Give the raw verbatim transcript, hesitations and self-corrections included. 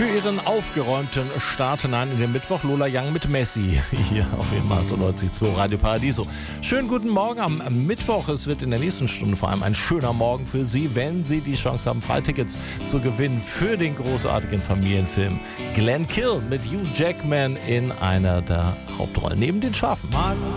Für ihren aufgeräumten Start hinein in den Mittwoch Lola Young mit Messi hier auf E M achtundneunzig Komma zwei Radio Paradiso. Schönen guten Morgen am Mittwoch. Es wird in der nächsten Stunde vor allem ein schöner Morgen für Sie, wenn Sie die Chance haben, Freitickets zu gewinnen für den großartigen Familienfilm Glenn Kill mit Hugh Jackman in einer der Hauptrollen neben den Schafen.